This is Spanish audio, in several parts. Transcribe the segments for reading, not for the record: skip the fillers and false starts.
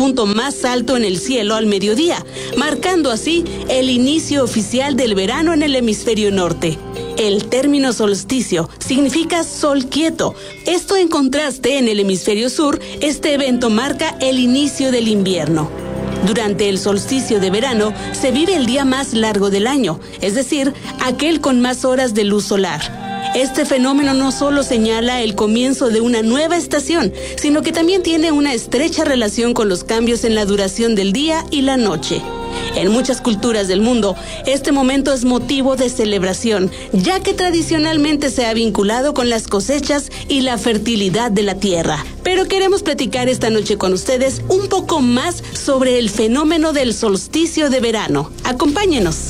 punto más alto en el cielo al mediodía, marcando así el inicio oficial del verano en el hemisferio norte. El término solsticio significa sol quieto. Esto en contraste, en el hemisferio sur, este evento marca el inicio del invierno. Durante el solsticio de verano se vive el día más largo del año, es decir, aquel con más horas de luz solar. Este fenómeno no solo señala el comienzo de una nueva estación, sino que también tiene una estrecha relación con los cambios en la duración del día y la noche. En muchas culturas del mundo, este momento es motivo de celebración, ya que tradicionalmente se ha vinculado con las cosechas y la fertilidad de la tierra. Pero queremos platicar esta noche con ustedes un poco más sobre el fenómeno del solsticio de verano. Acompáñenos.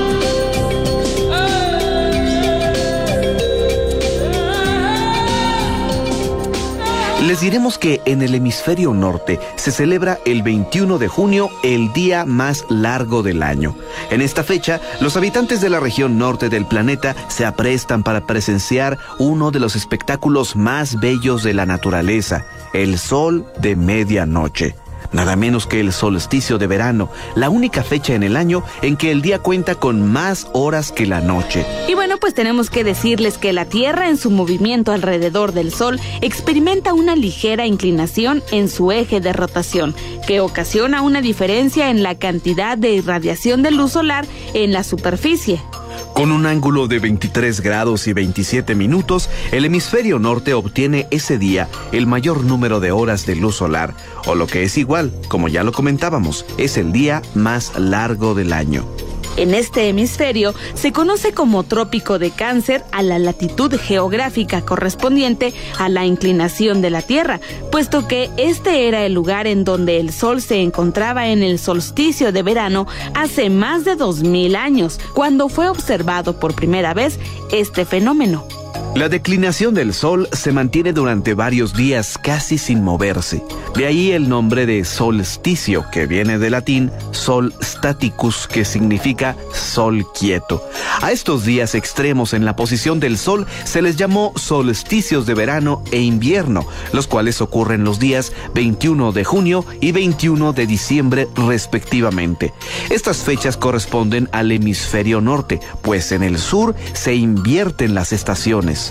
Les diremos que en el hemisferio norte se celebra el 21 de junio, el día más largo del año. En esta fecha, los habitantes de la región norte del planeta se aprestan para presenciar uno de los espectáculos más bellos de la naturaleza, el sol de medianoche. Nada menos que el solsticio de verano, la única fecha en el año en que el día cuenta con más horas que la noche. Y bueno, pues tenemos que decirles que la Tierra en su movimiento alrededor del Sol experimenta una ligera inclinación en su eje de rotación, que ocasiona una diferencia en la cantidad de irradiación de luz solar en la superficie. Con un ángulo de 23 grados y 27 minutos, el hemisferio norte obtiene ese día el mayor número de horas de luz solar, o lo que es igual, como ya lo comentábamos, es el día más largo del año. En este hemisferio se conoce como Trópico de Cáncer a la latitud geográfica correspondiente a la inclinación de la Tierra, puesto que este era el lugar en donde el Sol se encontraba en el solsticio de verano hace más de 2000 años, cuando fue observado por primera vez este fenómeno. La declinación del Sol se mantiene durante varios días casi sin moverse. De ahí el nombre de solsticio, que viene del latín sol staticus, que significa sol quieto. A estos días extremos en la posición del Sol se les llamó solsticios de verano e invierno, los cuales ocurren los días 21 de junio y 21 de diciembre respectivamente. Estas fechas corresponden al hemisferio norte, pues en el sur se invierten las estaciones.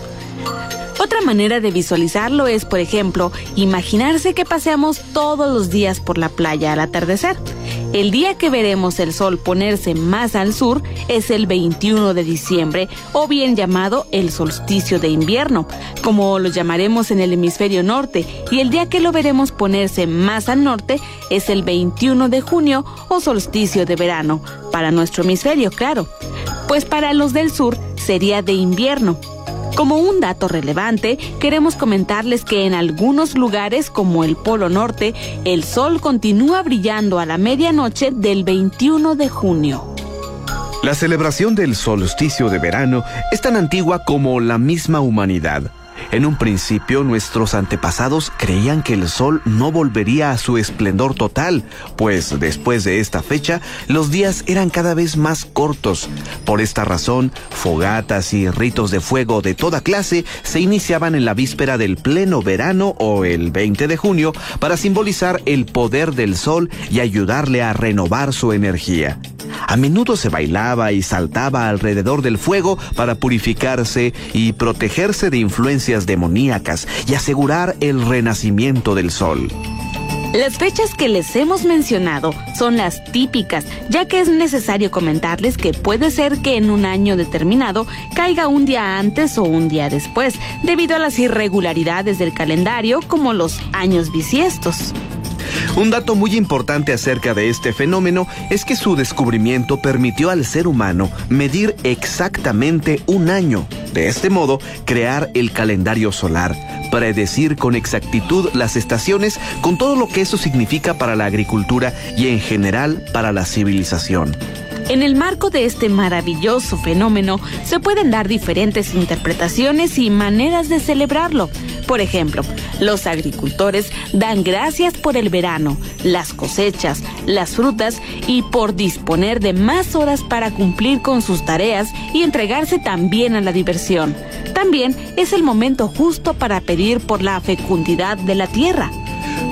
Otra manera de visualizarlo es, por ejemplo, imaginarse que paseamos todos los días por la playa al atardecer. El día que veremos el sol ponerse más al sur es el 21 de diciembre, o bien llamado el solsticio de invierno, como lo llamaremos en el hemisferio norte, y el día que lo veremos ponerse más al norte es el 21 de junio o solsticio de verano, para nuestro hemisferio, claro, pues para los del sur sería de invierno. Como un dato relevante, queremos comentarles que en algunos lugares, como el Polo Norte, el sol continúa brillando a la medianoche del 21 de junio. La celebración del solsticio de verano es tan antigua como la misma humanidad. En un principio, nuestros antepasados creían que el sol no volvería a su esplendor total, pues después de esta fecha, los días eran cada vez más cortos. Por esta razón, fogatas y ritos de fuego de toda clase se iniciaban en la víspera del pleno verano o el 20 de junio para simbolizar el poder del sol y ayudarle a renovar su energía. A menudo se bailaba y saltaba alrededor del fuego para purificarse y protegerse de influencias demoníacas y asegurar el renacimiento del sol. Las fechas que les hemos mencionado son las típicas, ya que es necesario comentarles que puede ser que en un año determinado caiga un día antes o un día después, debido a las irregularidades del calendario, como los años bisiestos. Un dato muy importante acerca de este fenómeno es que su descubrimiento permitió al ser humano medir exactamente un año. De este modo, crear el calendario solar, predecir con exactitud las estaciones, con todo lo que eso significa para la agricultura y en general para la civilización. En el marco de este maravilloso fenómeno, se pueden dar diferentes interpretaciones y maneras de celebrarlo. Por ejemplo, los agricultores dan gracias por el verano, las cosechas, las frutas y por disponer de más horas para cumplir con sus tareas y entregarse también a la diversión. También es el momento justo para pedir por la fecundidad de la tierra.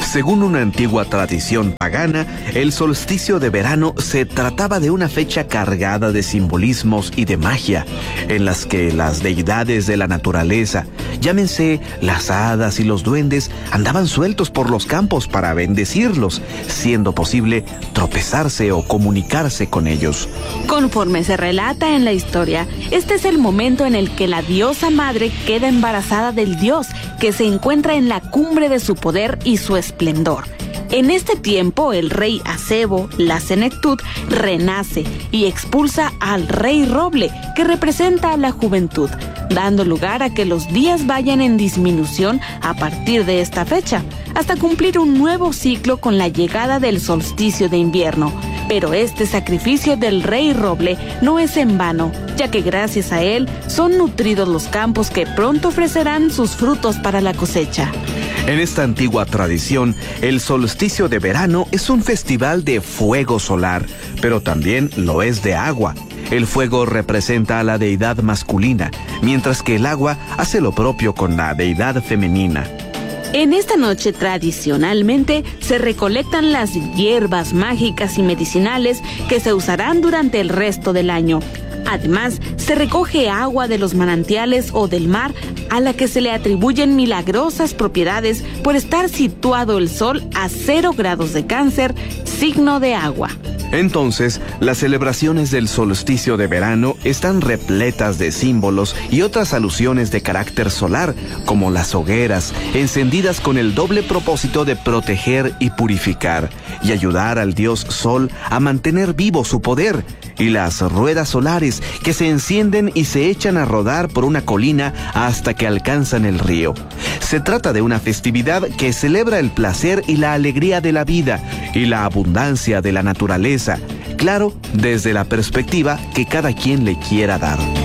Según una antigua tradición pagana, el solsticio de verano se trataba de una fecha cargada de simbolismos y de magia, en las que las deidades de la naturaleza, llámense las hadas y los duendes, andaban sueltos por los campos para bendecirlos, siendo posible tropezarse o comunicarse con ellos. Conforme se relata en la historia, este es el momento en el que la diosa madre queda embarazada del dios, que se encuentra en la cumbre de su poder y su esplendor. En este tiempo, el rey Acebo, la senectud, renace y expulsa al rey roble, que representa a la juventud, dando lugar a que los días vayan en disminución a partir de esta fecha, hasta cumplir un nuevo ciclo con la llegada del solsticio de invierno. Pero este sacrificio del rey roble no es en vano, ya que gracias a él son nutridos los campos que pronto ofrecerán sus frutos para la cosecha. En esta antigua tradición, el solsticio de verano es un festival de fuego solar, pero también lo es de agua. El fuego representa a la deidad masculina, mientras que el agua hace lo propio con la deidad femenina. En esta noche tradicionalmente se recolectan las hierbas mágicas y medicinales que se usarán durante el resto del año. Además, se recoge agua de los manantiales o del mar, a la que se le atribuyen milagrosas propiedades por estar situado el sol a 0 grados de Cáncer, signo de agua. Entonces, las celebraciones del solsticio de verano están repletas de símbolos y otras alusiones de carácter solar, como las hogueras, encendidas con el doble propósito de proteger y purificar, y ayudar al dios Sol a mantener vivo su poder, y las ruedas solares que se encienden y se echan a rodar por una colina hasta que alcanzan el río. Se trata de una festividad que celebra el placer y la alegría de la vida y la abundancia de la naturaleza, claro, desde la perspectiva que cada quien le quiera dar.